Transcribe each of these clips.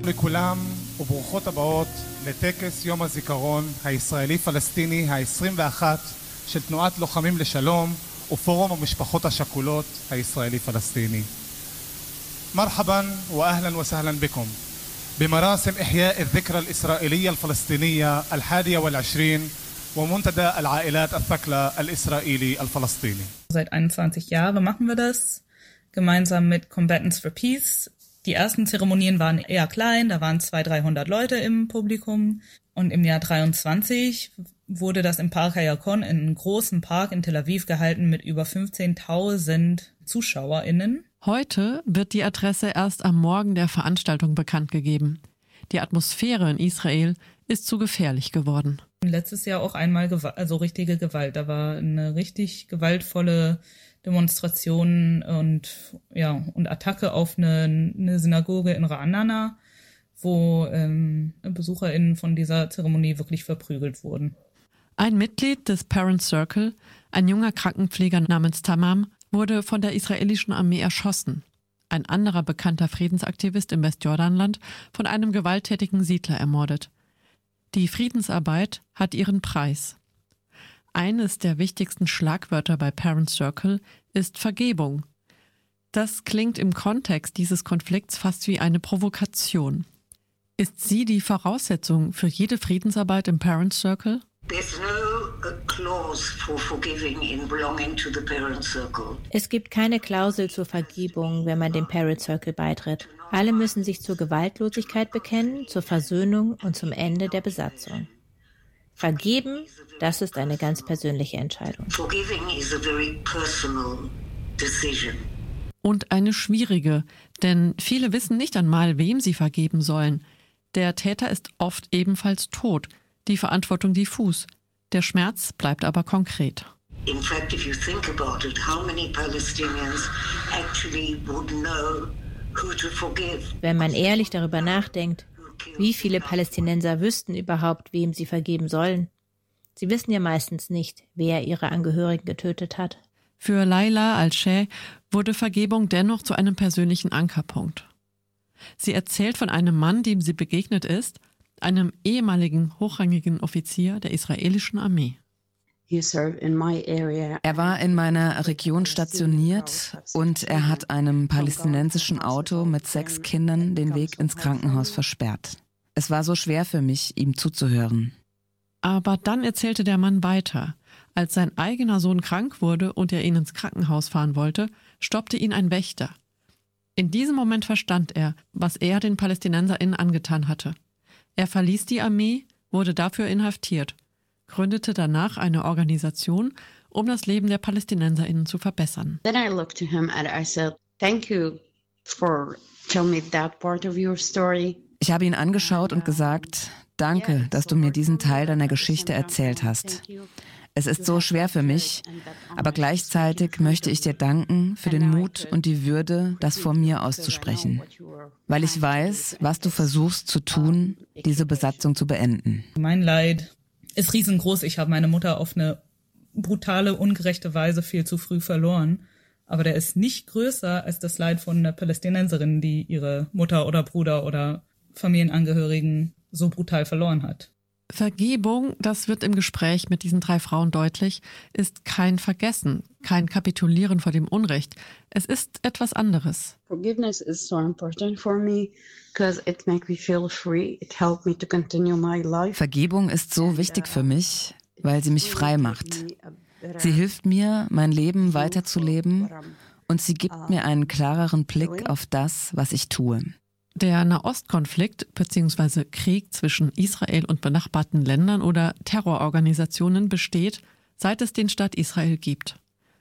לכולם וברוכות הבאות לטקס יום הזיכרון הישראלי-פלסטיני ה-21 של תנועת לוחמים לשלום ופורום המשפחות השכולות הישראלי-פלסטיני. مرحبا واهلا وسهلا بكم بمراسم احياء الذكرى الاسرائيليه الفلسطينيه 21 ومنتدى العائلات الثكلى الاسرائيلي الفلسطيني. Seit 21 Jahren machen wir das gemeinsam mit Combatants for Peace. Die ersten Zeremonien waren eher klein, da waren 200-300 Leute im Publikum. Und im Jahr 23 wurde das im Park Hayakon, in einem großen Park in Tel Aviv, gehalten mit über 15.000 ZuschauerInnen. Heute wird die Adresse erst am Morgen der Veranstaltung bekannt gegeben. Die Atmosphäre in Israel ist zu gefährlich geworden. Letztes Jahr auch einmal richtige Gewalt. Da war eine richtig gewaltvolle Demonstration und Attacke auf eine Synagoge in Ra'anana, wo BesucherInnen von dieser Zeremonie wirklich verprügelt wurden. Ein Mitglied des Parent Circle, ein junger Krankenpfleger namens Tamam, wurde von der israelischen Armee erschossen. Ein anderer bekannter Friedensaktivist im Westjordanland von einem gewalttätigen Siedler ermordet. Die Friedensarbeit hat ihren Preis. Eines der wichtigsten Schlagwörter bei Parent Circle ist Vergebung. Das klingt im Kontext dieses Konflikts fast wie eine Provokation. Ist sie die Voraussetzung für jede Friedensarbeit im Parent Circle? Es gibt keine Klausel zur Vergebung, wenn man dem Parent Circle beitritt. Alle müssen sich zur Gewaltlosigkeit bekennen, zur Versöhnung und zum Ende der Besatzung. Vergeben, das ist eine ganz persönliche Entscheidung. Und eine schwierige, denn viele wissen nicht einmal, wem sie vergeben sollen. Der Täter ist oft ebenfalls tot, die Verantwortung diffus. Der Schmerz bleibt aber konkret. In fact, if you think about it, how many Palestinians actually would know who to forgive? Wenn man ehrlich darüber nachdenkt, wie viele Palästinenser wüssten überhaupt, wem sie vergeben sollen? Sie wissen ja meistens nicht, wer ihre Angehörigen getötet hat. Für Laila Al-Sheh wurde Vergebung dennoch zu einem persönlichen Ankerpunkt. Sie erzählt von einem Mann, dem sie begegnet ist, einem ehemaligen hochrangigen Offizier der israelischen Armee. Er war in meiner Region stationiert und er hat einem palästinensischen Auto mit 6 Kindern den Weg ins Krankenhaus versperrt. Es war so schwer für mich, ihm zuzuhören. Aber dann erzählte der Mann weiter. Als sein eigener Sohn krank wurde und er ihn ins Krankenhaus fahren wollte, stoppte ihn ein Wächter. In diesem Moment verstand er, was er den PalästinenserInnen angetan hatte. Er verließ die Armee, wurde dafür inhaftiert, gründete danach eine Organisation, um das Leben der PalästinenserInnen zu verbessern. Then I looked to him and I said, "Thank you for telling me that part of your story." Ich habe ihn angeschaut und gesagt, danke, dass du mir diesen Teil deiner Geschichte erzählt hast. Es ist so schwer für mich, aber gleichzeitig möchte ich dir danken für den Mut und die Würde, das vor mir auszusprechen. Weil ich weiß, was du versuchst zu tun, diese Besatzung zu beenden. Mein Leid ist riesengroß. Ich habe meine Mutter auf eine brutale, ungerechte Weise viel zu früh verloren. Aber der ist nicht größer als das Leid von einer Palästinenserin, die ihre Mutter oder Bruder oder Familienangehörigen so brutal verloren hat. Vergebung, das wird im Gespräch mit diesen 3 Frauen deutlich, ist kein Vergessen, kein Kapitulieren vor dem Unrecht. Es ist etwas anderes. Forgiveness is so important for me because it makes me feel free. It helped me to continue my life. Vergebung ist so wichtig für mich, weil sie mich frei macht. Sie hilft mir, mein Leben weiterzuleben und sie gibt mir einen klareren Blick auf das, was ich tue. Der Nahostkonflikt bzw. Krieg zwischen Israel und benachbarten Ländern oder Terrororganisationen besteht, seit es den Staat Israel gibt.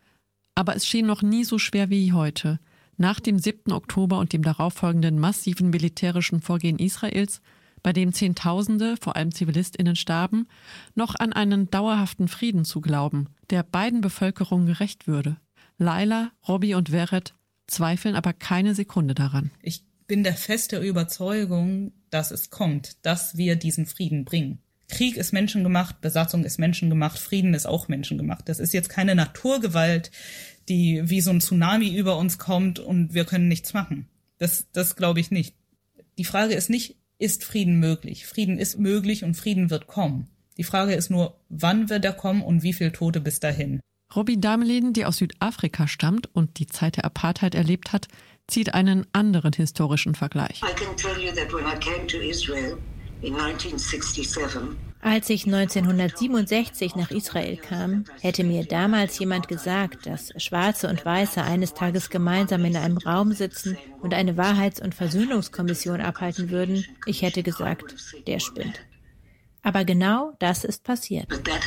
Aber es schien noch nie so schwer wie heute. Nach dem 7. Oktober und dem darauffolgenden massiven militärischen Vorgehen Israels, bei dem Zehntausende, vor allem ZivilistInnen, starben, noch an einen dauerhaften Frieden zu glauben, der beiden Bevölkerungen gerecht würde. Laila, Robi und Veret zweifeln aber keine Sekunde daran. Ich bin der festen Überzeugung, dass es kommt, dass wir diesen Frieden bringen. Krieg ist menschengemacht, Besatzung ist menschengemacht, Frieden ist auch menschengemacht. Das ist jetzt keine Naturgewalt, die wie so ein Tsunami über uns kommt und wir können nichts machen. Das glaube ich nicht. Die Frage ist nicht, ist Frieden möglich? Frieden ist möglich und Frieden wird kommen. Die Frage ist nur, wann wird er kommen und wie viele Tote bis dahin? Robbie Damelin, die aus Südafrika stammt und die Zeit der Apartheid erlebt hat, zieht einen anderen historischen Vergleich. Als ich 1967 nach Israel kam, hätte mir damals jemand gesagt, dass Schwarze und Weiße eines Tages gemeinsam in einem Raum sitzen und eine Wahrheits- und Versöhnungskommission abhalten würden. Ich hätte gesagt, der spinnt. Aber genau das ist passiert.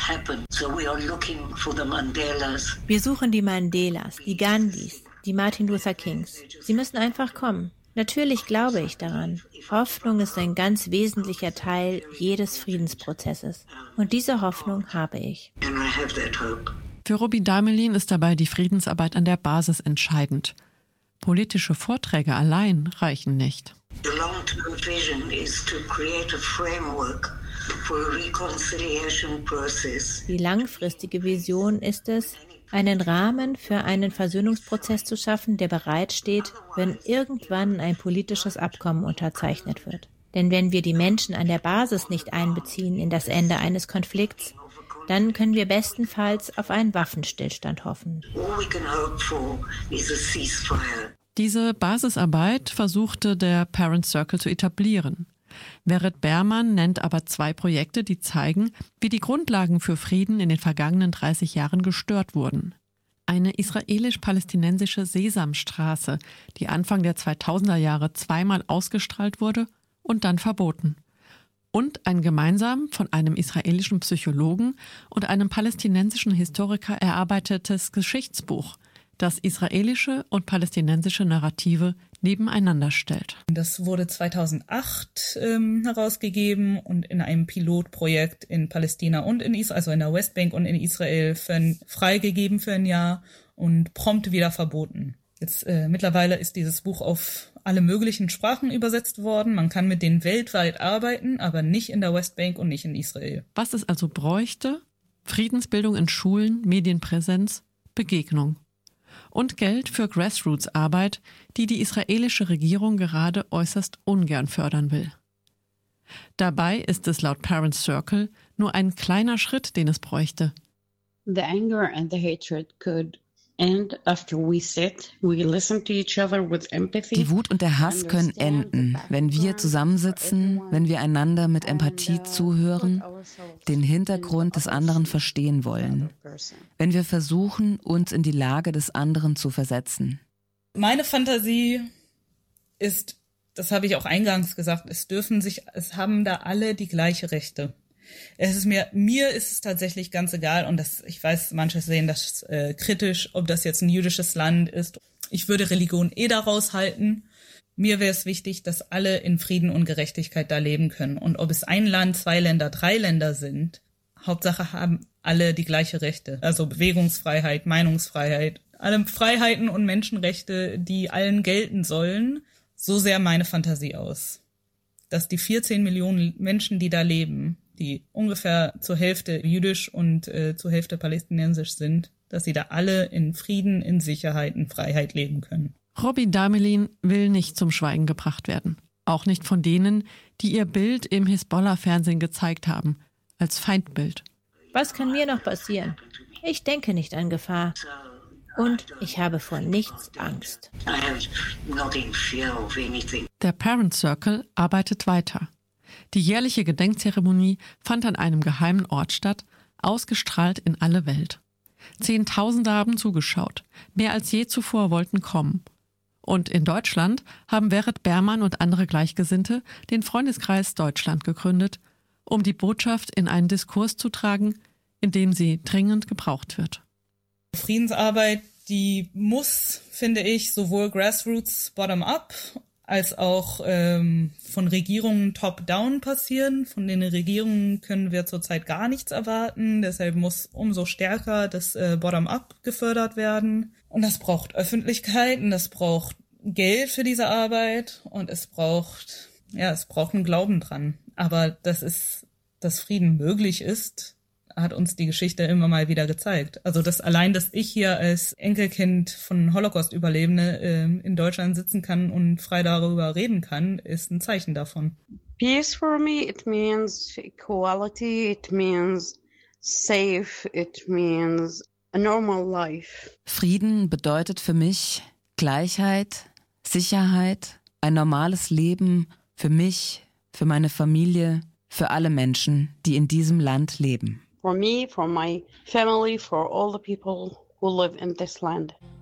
Wir suchen die Mandelas, die Gandhis, die Martin Luther Kings. Sie müssen einfach kommen. Natürlich glaube ich daran. Hoffnung ist ein ganz wesentlicher Teil jedes Friedensprozesses. Und diese Hoffnung habe ich. Für Robbie Damelin ist dabei die Friedensarbeit an der Basis entscheidend. Politische Vorträge allein reichen nicht. Die langfristige Vision ist es, einen Rahmen für einen Versöhnungsprozess zu schaffen, der bereitsteht, wenn irgendwann ein politisches Abkommen unterzeichnet wird. Denn wenn wir die Menschen an der Basis nicht einbeziehen in das Ende eines Konflikts, dann können wir bestenfalls auf einen Waffenstillstand hoffen. Diese Basisarbeit versuchte der Parent Circle zu etablieren. Vered Berman nennt aber 2 Projekte, die zeigen, wie die Grundlagen für Frieden in den vergangenen 30 Jahren gestört wurden. Eine israelisch-palästinensische Sesamstraße, die Anfang der 2000er Jahre zweimal ausgestrahlt wurde und dann verboten. Und ein gemeinsam von einem israelischen Psychologen und einem palästinensischen Historiker erarbeitetes Geschichtsbuch, das israelische und palästinensische Narrative nebeneinander stellt. Das wurde 2008 herausgegeben und in einem Pilotprojekt in Palästina und in Israel, also in der Westbank und in Israel, freigegeben für ein Jahr und prompt wieder verboten. Jetzt mittlerweile ist dieses Buch auf alle möglichen Sprachen übersetzt worden. Man kann mit denen weltweit arbeiten, aber nicht in der Westbank und nicht in Israel. Was es also bräuchte? Friedensbildung in Schulen, Medienpräsenz, Begegnung. Und Geld für Grassroots-Arbeit, die die israelische Regierung gerade äußerst ungern fördern will. Dabei ist es laut Parent Circle nur ein kleiner Schritt, den es bräuchte. The anger and the hatred could end after we sit, we listen to each other with empathy. Die Wut und der Hass können enden, wenn wir zusammensitzen, wenn wir einander mit Empathie zuhören, den Hintergrund des anderen verstehen wollen, wenn wir versuchen, uns in die Lage des anderen zu versetzen. Meine Fantasie ist, das habe ich auch eingangs gesagt, es haben da alle die gleiche Rechte. Mir ist es tatsächlich ganz egal und ich weiß, manche sehen das kritisch, ob das jetzt ein jüdisches Land ist. Ich würde Religion da raushalten. Mir wäre es wichtig, dass alle in Frieden und Gerechtigkeit da leben können. Und ob es ein Land, 2 Länder, 3 Länder sind, Hauptsache haben alle die gleiche Rechte. Also Bewegungsfreiheit, Meinungsfreiheit, alle Freiheiten und Menschenrechte, die allen gelten sollen. So sehr meine Fantasie aus. Dass die 14 Millionen Menschen, die da leben, die ungefähr zur Hälfte jüdisch und zur Hälfte palästinensisch sind, dass sie da alle in Frieden, in Sicherheit, in Freiheit leben können. Robbie Damelin will nicht zum Schweigen gebracht werden. Auch nicht von denen, die ihr Bild im Hisbollah-Fernsehen gezeigt haben, als Feindbild. Was kann mir noch passieren? Ich denke nicht an Gefahr. Und ich habe vor nichts Angst. Der Parent Circle arbeitet weiter. Die jährliche Gedenkzeremonie fand an einem geheimen Ort statt, ausgestrahlt in alle Welt. Zehntausende haben zugeschaut, mehr als je zuvor wollten kommen. Und in Deutschland haben Vered Berman und andere Gleichgesinnte den Freundeskreis Deutschland gegründet, um die Botschaft in einen Diskurs zu tragen, in dem sie dringend gebraucht wird. Friedensarbeit, die muss, finde ich, sowohl Grassroots bottom-up als auch von Regierungen top-down passieren. Von den Regierungen können wir zurzeit gar nichts erwarten. Deshalb muss umso stärker das bottom-up gefördert werden. Und das braucht Öffentlichkeit und das braucht Geld für diese Arbeit und es braucht einen Glauben dran. Aber dass Frieden möglich ist, hat uns die Geschichte immer mal wieder gezeigt. Also dass ich hier als Enkelkind von Holocaust-Überlebende in Deutschland sitzen kann und frei darüber reden kann, ist ein Zeichen davon. Peace for me, it means equality, it means safe, it means a normal life. Frieden bedeutet für mich Gleichheit, Sicherheit, ein normales Leben für mich, für meine Familie, für alle Menschen, die in diesem Land leben. For me, for my family, for all the people who live in this land.